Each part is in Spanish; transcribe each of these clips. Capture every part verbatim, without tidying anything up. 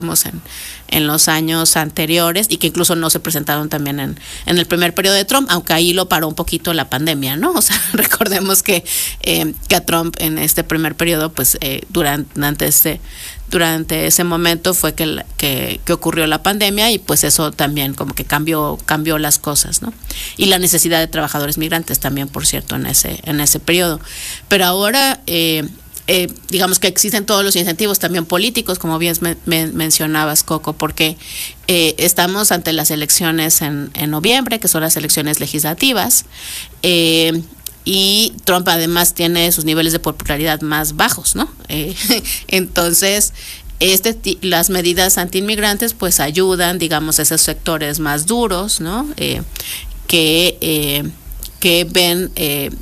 En, en los años anteriores y que incluso no se presentaron también en, en el primer periodo de Trump, aunque ahí lo paró un poquito la pandemia, ¿no? O sea, recordemos que, eh, que a Trump en este primer periodo, pues eh, durante este durante ese momento fue que, que, que ocurrió la pandemia y pues eso también como que cambió cambió las cosas, ¿no? Y la necesidad de trabajadores migrantes también, por cierto, en ese en ese periodo. Pero ahora eh, Eh, digamos que existen todos los incentivos también políticos, como bien me, me mencionabas, Coco, porque eh, estamos ante las elecciones en, en noviembre, que son las elecciones legislativas, eh, y Trump además tiene sus niveles de popularidad más bajos, ¿no? Eh, entonces, este las medidas antiinmigrantes pues ayudan, digamos, a esos sectores más duros, ¿no? Eh, que, eh, que ven... Eh,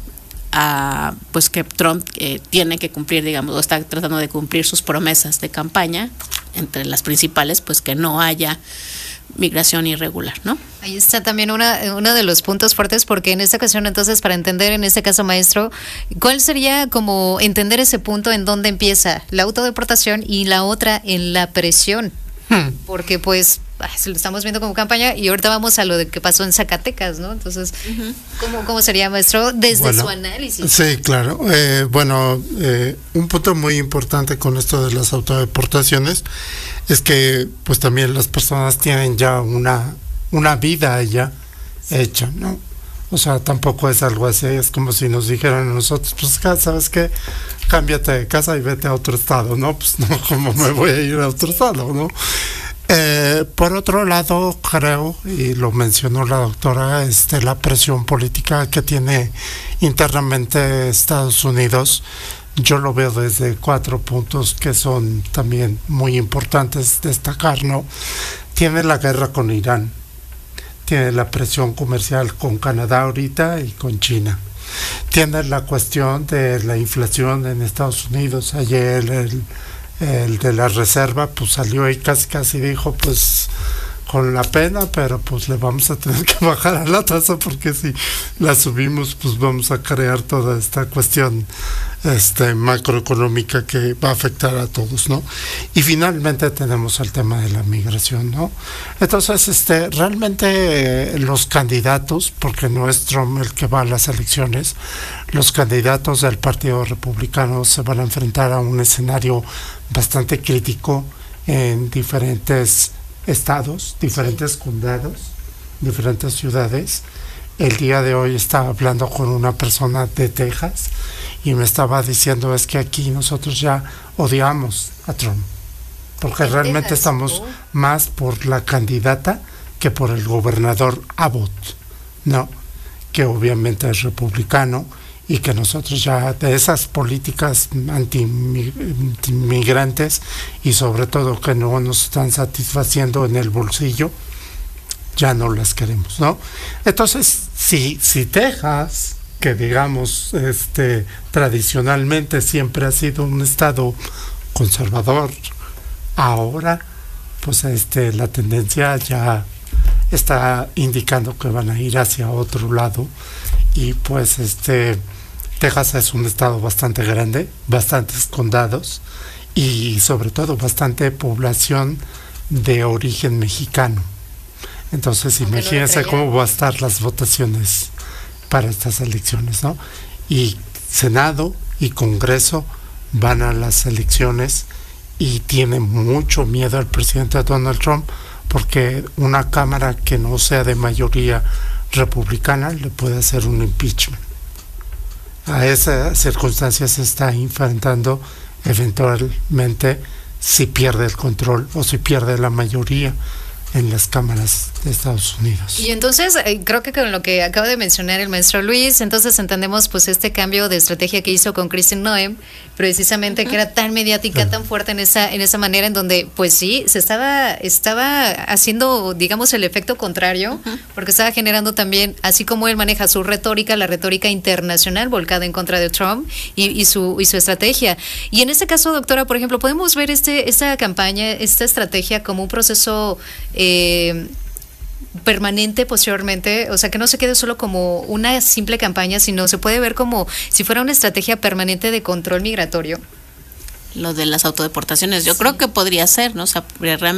a, pues que Trump eh, tiene que cumplir, digamos, o está tratando de cumplir sus promesas de campaña, entre las principales, pues que no haya migración irregular, ¿no? Ahí está también una, uno de los puntos fuertes, porque en esta ocasión, entonces, para entender en este caso, maestro, ¿cuál sería como entender ese punto en donde empieza la autodeportación y la otra en la presión? Hmm. Porque pues lo estamos viendo como campaña y ahorita vamos a lo de que pasó en Zacatecas, ¿no? Entonces, uh-huh. ¿cómo, cómo sería, maestro, desde bueno, su análisis? Sí, claro. Eh, bueno, eh, un punto muy importante con esto de las autodeportaciones es que pues también las personas tienen ya una, una vida ya hecha, ¿no? O sea, tampoco es algo así, es como si nos dijeran a nosotros, pues, ¿sabes qué? Cámbiate de casa y vete a otro estado, ¿no? Pues no, ¿cómo me voy a ir a otro estado, no? Eh, por otro lado, creo, y lo mencionó la doctora, este, la presión política que tiene internamente Estados Unidos, yo lo veo desde cuatro puntos que son también muy importantes destacar, ¿no? Tiene la guerra con Irán, tiene la presión comercial con Canadá ahorita y con China. Tiene la cuestión de la inflación en Estados Unidos. Ayer el, el de la reserva pues salió y casi casi dijo pues con la pena, pero pues le vamos a tener que bajar a la tasa porque si la subimos pues vamos a crear toda esta cuestión este macroeconómica que va a afectar a todos, ¿no? Y finalmente tenemos el tema de la migración, ¿no? Entonces, este realmente eh, los candidatos, porque no es Trump el que va a las elecciones, los candidatos del Partido Republicano se van a enfrentar a un escenario bastante crítico en diferentes estados, diferentes condados, diferentes ciudades. El día de hoy estaba hablando con una persona de Texas y me estaba diciendo es que aquí nosotros ya odiamos a Trump porque realmente Texas, estamos oh. más por la candidata que por el gobernador Abbott, no, que obviamente es republicano y que nosotros ya de esas políticas anti-migrantes y sobre todo que no nos están satisfaciendo en el bolsillo, ya no las queremos, ¿no? Entonces, si, si Texas, que digamos, este, tradicionalmente siempre ha sido un estado conservador, ahora, pues este, la tendencia ya está indicando que van a ir hacia otro lado y pues este Texas es un estado bastante grande, bastantes condados y sobre todo bastante población de origen mexicano. Entonces aunque imagínense no cómo van a estar las votaciones para estas elecciones, ¿no? Y Senado y Congreso van a las elecciones y tiene mucho miedo el presidente Donald Trump porque una Cámara que no sea de mayoría republicana le puede hacer un impeachment. A esa circunstancia se está enfrentando eventualmente si pierde el control o si pierde la mayoría en las cámaras de Estados Unidos. Y entonces eh, creo que con lo que acaba de mencionar el maestro Luis, entonces entendemos pues este cambio de estrategia que hizo con Kristi Noem, precisamente uh-huh. que era tan mediática, uh-huh. tan fuerte en esa en esa manera en donde pues sí se estaba estaba haciendo digamos el efecto contrario, uh-huh. porque estaba generando también, así como él maneja su retórica, la retórica internacional volcada en contra de Trump y, y su y su estrategia. Y en este caso, doctora, por ejemplo, podemos ver este esta campaña, esta estrategia como un proceso Eh, permanente posteriormente, o sea, que no se quede solo como una simple campaña, sino se puede ver como si fuera una estrategia permanente de control migratorio. lo de las autodeportaciones. Yo sí. creo que podría ser, ¿no? O sea, realmente